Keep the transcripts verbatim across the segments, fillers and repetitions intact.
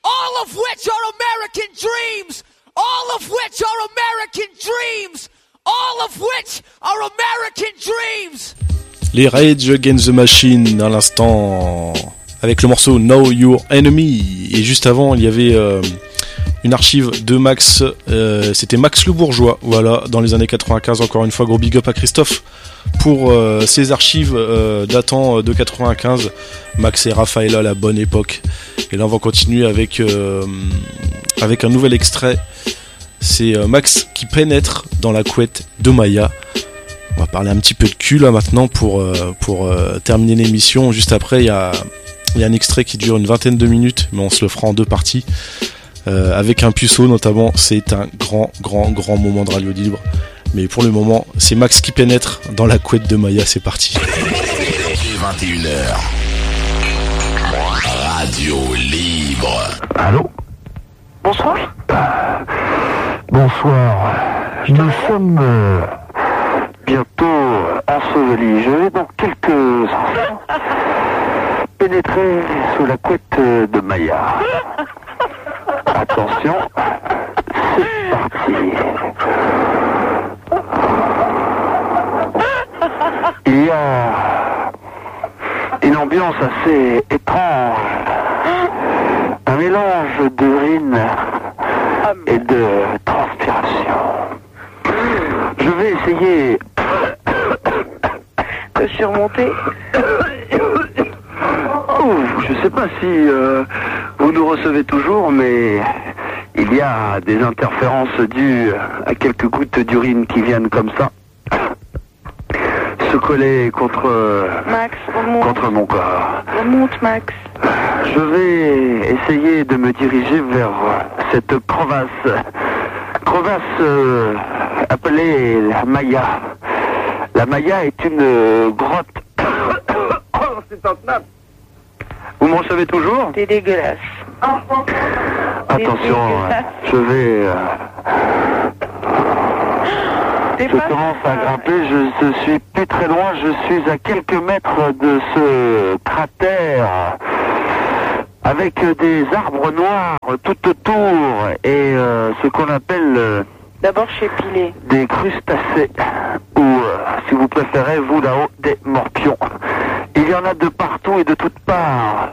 all of which are American dreams, all of which are American dreams, all of which are American dreams. Les Rage Against the Machine à l'instant avec le morceau Know Your Enemy, et juste avant il y avait euh, une archive de Max, euh, c'était Max le Bourgeois, voilà, dans les années quatre-vingt-quinze. Encore une fois, gros big up à Christophe pour euh, ces archives euh, datant de quatre-vingt-quinze. Max et Rafaela, la bonne époque. Et là on va continuer avec euh, avec un nouvel extrait. C'est euh, Max qui pénètre dans la couette de Maya. On va parler un petit peu de cul là maintenant pour euh, pour euh, terminer l'émission. Juste après il y a il y a un extrait qui dure une vingtaine de minutes, mais on se le fera en deux parties. Euh, avec un puceau notamment, c'est un grand, grand, grand moment de radio libre. Mais pour le moment, c'est Max qui pénètre dans la couette de Maya, c'est parti. vingt et une heures. Radio libre. Allô ? Bonsoir. Bonsoir. Nous sommes euh, bientôt ensevelis. Je vais dans quelques instants pénétrer sous la couette de Maya. Attention, c'est parti. Il y a une ambiance assez étrange, un mélange d'urine et de transpiration. Je vais essayer de surmonter. Oh, je sais pas si euh, vous nous recevez toujours, mais il y a des interférences dues à quelques gouttes d'urine qui viennent comme ça se coller contre Max, remonte. contre mon corps. Remonte, Max. Je vais essayer de me diriger vers cette crevasse, crevasse euh, appelée la Maya. La Maya est une grotte. Oh, c'est intenable. Vous m'en savez toujours ? T'es dégueulasse. Attention, je vais... Euh, je commence à grimper, je ne suis plus très loin, je suis à quelques mètres de ce cratère avec des arbres noirs tout autour et euh, ce qu'on appelle... Euh, D'abord chez Pilé. Des crustacés, ou euh, si vous préférez, vous là-haut, des morpions. Il y en a de partout et de toutes parts.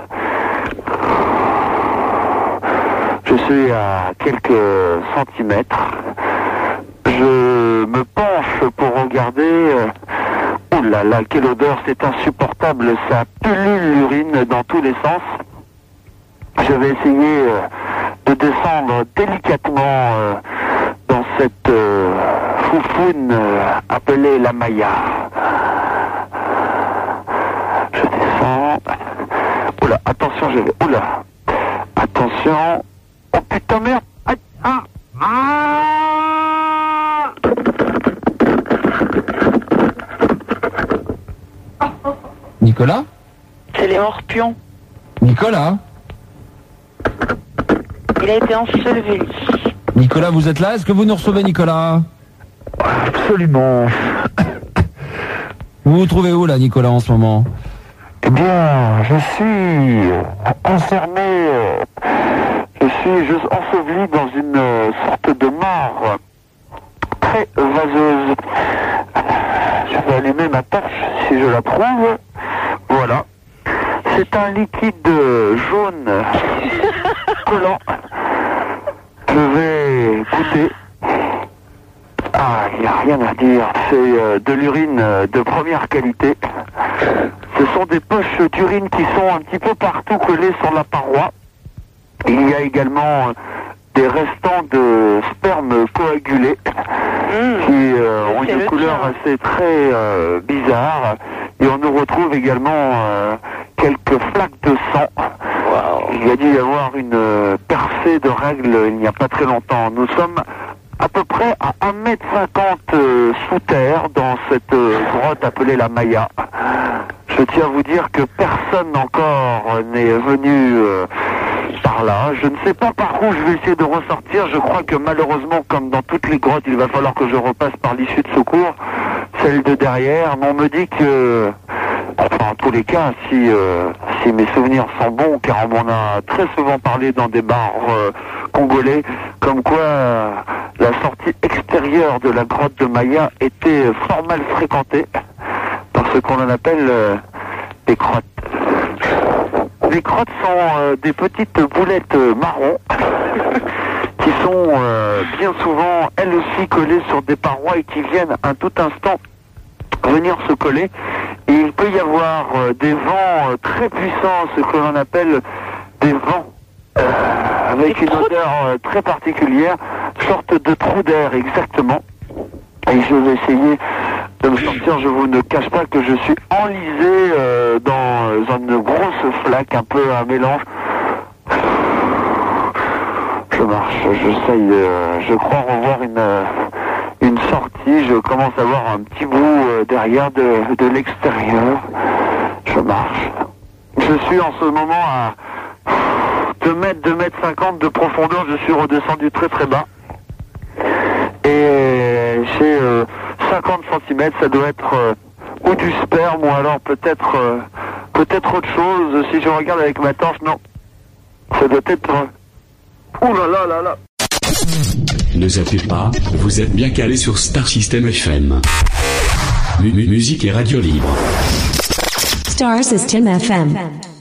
Je suis à quelques centimètres. Je me penche pour regarder. Euh... Oh là là, quelle odeur, c'est insupportable. Ça pullule l'urine dans tous les sens. Je vais essayer euh, de descendre délicatement euh, dans cette euh, foufoune euh, appelée la Maya. Je descends. Oula, attention, je vais. Oula. Attention. Oh putain, merde. Aïe. Ah. Ah. Nicolas ? C'est les morpions. Nicolas ? Il a été enseveli. Nicolas, vous êtes là ? Est-ce que vous nous recevez, Nicolas ? Absolument. Vous vous trouvez où, là, Nicolas, en ce moment ? Eh bien, je suis enfermé, je suis juste enseveli dans une sorte de mare très vaseuse. Je vais allumer ma torche si je la trouve. Voilà. C'est un liquide jaune collant. Je vais goûter. Ah, il n'y a rien à dire. C'est euh, de l'urine euh, de première qualité. Ce sont des poches d'urine qui sont un petit peu partout collées sur la paroi. Il y a également euh, des restants de sperme coagulé mmh. qui euh, ont une couleur assez très euh, bizarre. Et on nous retrouve également euh, quelques flaques de sang. Wow. Il y a dû y avoir une euh, percée de règles il n'y a pas très longtemps. Nous sommes à peu près à un mètre cinquante euh, sous terre dans cette euh, grotte appelée la Maya. Je tiens à vous dire que personne encore n'est venu euh, par là. Je ne sais pas par où je vais essayer de ressortir. Je crois que malheureusement, comme dans toutes les grottes, il va falloir que je repasse par l'issue de secours, celle de derrière. Mais on me dit que Enfin, en tous les cas, si, euh, si mes souvenirs sont bons, car on m'en a très souvent parlé dans des bars euh, congolais, comme quoi euh, la sortie extérieure de la grotte de Maya était fort mal fréquentée par ce qu'on en appelle euh, des crottes. Les crottes sont euh, des petites boulettes euh, marron qui sont euh, bien souvent elles aussi collées sur des parois et qui viennent un tout instant venir se coller. Et il peut y avoir euh, des vents euh, très puissants, ce que l'on appelle des vents euh, avec une odeur euh, très particulière, sorte de trou d'air exactement. Et je vais essayer de me sortir, je vous ne cache pas que je suis enlisé euh, dans une grosse flaque, un peu un mélange. Je marche, j'essaye, euh, je crois revoir une, euh, une sortie, je commence à voir un petit bout euh, derrière de, de l'extérieur. Je marche. Je suis en ce moment à deux mètres, deux mètres cinquante de profondeur, je suis redescendu très très bas. Et j'ai euh, cinquante centimètres, ça doit être euh, ou du sperme ou alors peut-être euh, peut-être autre chose. Si je regarde avec ma torche, non. Ça doit être... Euh... Ouh là là là là. Ne zappez pas, vous êtes bien calé sur Star System F M. Mu- musique et radio libre. Star System F M.